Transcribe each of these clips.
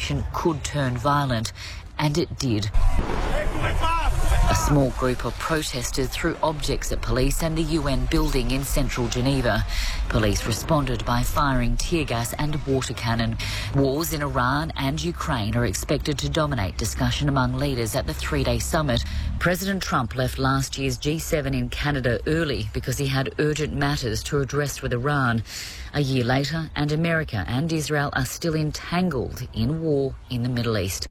action could turn violent, and it did. A small group of protesters threw objects at police and the UN building in central Geneva. Police responded by firing tear gas and water cannon. Wars in Iran and Ukraine are expected to dominate discussion among leaders at the three-day summit. President Trump left last year's G7 in Canada early because he had urgent matters to address with Iran. A year later, and America and Israel are still entangled in war in the Middle East.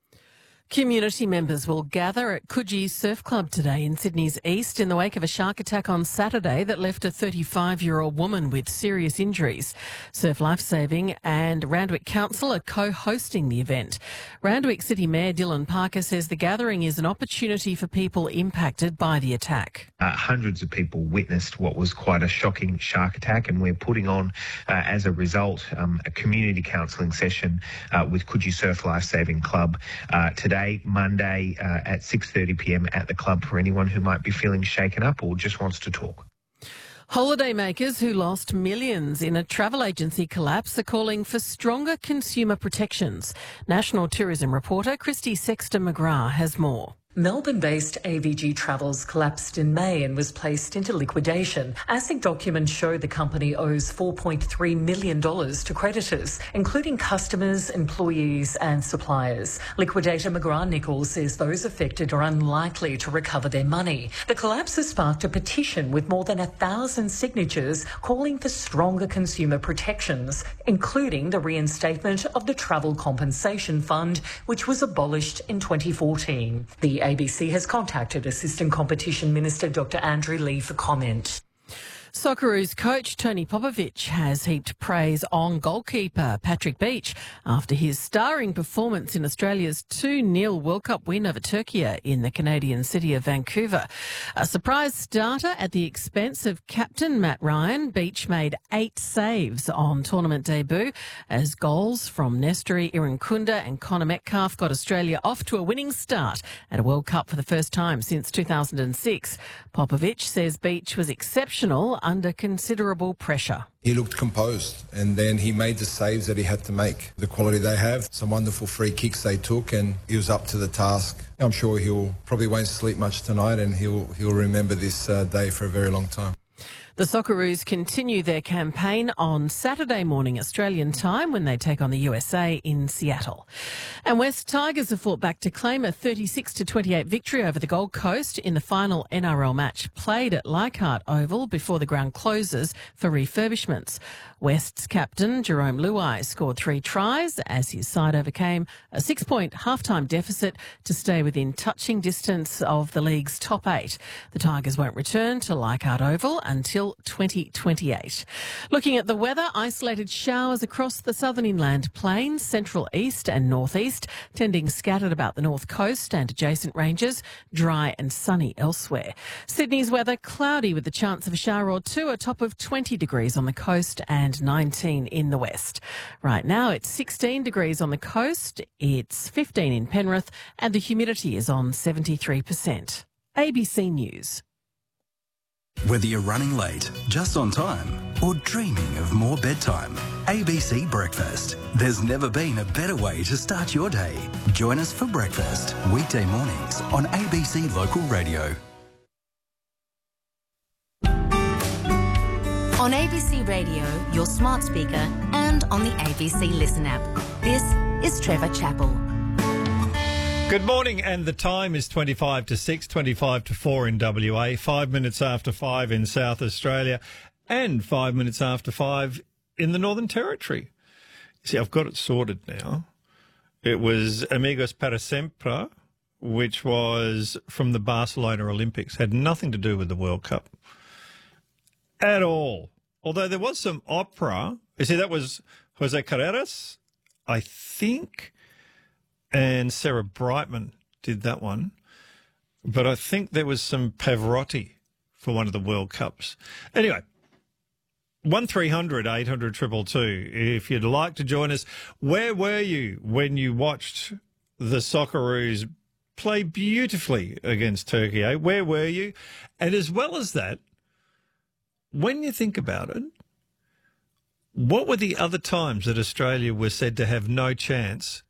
Community members will gather at Coogee Surf Club today in Sydney's east in the wake of a shark attack on Saturday that left a 35-year-old woman with serious injuries. Surf Lifesaving and Randwick Council are co-hosting the event. Randwick City Mayor Dylan Parker says the gathering is an opportunity for people impacted by the attack. Hundreds of people witnessed what was quite a shocking shark attack, and we're putting on, as a result, a community counselling session with Coogee Surf Lifesaving Club today, Monday, at 6:30 p.m. at the club for anyone who might be feeling shaken up or just wants to talk. Holidaymakers who lost millions in a travel agency collapse are calling for stronger consumer protections. National tourism reporter Christy Sexton-McGrath has more. Melbourne-based AVG Travels collapsed in May and was placed into liquidation. ASIC documents show the company owes $4.3 million to creditors, including customers, employees and suppliers. Liquidator McGrath-Nichols says those affected are unlikely to recover their money. The collapse has sparked a petition with more than 1,000 signatures calling for stronger consumer protections, including the reinstatement of the Travel Compensation Fund, which was abolished in 2014. The ABC has contacted Assistant Competition Minister Dr Andrew Lee for comment. Socceroos coach Tony Popovic has heaped praise on goalkeeper Patrick Beach after his starring performance in Australia's 2-0 World Cup win over Turkey in the Canadian city of Vancouver. A surprise starter at the expense of captain Matt Ryan, Beach made 8 saves on tournament debut as goals from Nestory Irankunda and Connor Metcalfe got Australia off to a winning start at a World Cup for the first time since 2006. Popovic says Beach was exceptional under considerable pressure. He looked composed and then he made the saves that he had to make. The quality they have, some wonderful free kicks they took, and he was up to the task. I'm sure he'll probably won't sleep much tonight, and he'll remember this day for a very long time. The Socceroos continue their campaign on Saturday morning Australian time when they take on the USA in Seattle. And West Tigers have fought back to claim a 36-28 victory over the Gold Coast in the final NRL match played at Leichhardt Oval before the ground closes for refurbishments. West's captain Jerome Luai scored 3 tries as his side overcame a 6-point halftime deficit to stay within touching distance of the league's top 8. The Tigers won't return to Leichhardt Oval until 2028. Looking at the weather, isolated showers across the southern inland plains, central east and northeast, tending scattered about the north coast and adjacent ranges, dry and sunny elsewhere. Sydney's weather cloudy with the chance of a shower or two, a top of 20 degrees on the coast and 19 in the west. Right now it's 16 degrees on the coast, it's 15 in Penrith and the humidity is on 73%. ABC News. Whether you're running late, just on time, or dreaming of more bedtime, ABC Breakfast. There's never been a better way to start your day. Join us for breakfast, weekday mornings on ABC Local Radio. On ABC Radio, your smart speaker, and on the ABC Listen app. This is Trevor Chappell. Good morning, and the time is 25 to 6, 25 to 4 in WA, 5 minutes after 5 in South Australia, and 5 minutes after 5 in the Northern Territory. See, I've got it sorted now. It was Amigos para Sempre, which was from the Barcelona Olympics, had nothing to do with the World Cup at all. Although there was some opera. You see, that was Jose Carreras, I think, and Sarah Brightman did that one. But I think there was some Pavarotti for one of the World Cups. Anyway, 1300 800 222. If you'd like to join us, where were you when you watched the Socceroos play beautifully against Turkey? Eh? Where were you? And as well as that, when you think about it, what were the other times that Australia was said to have no chance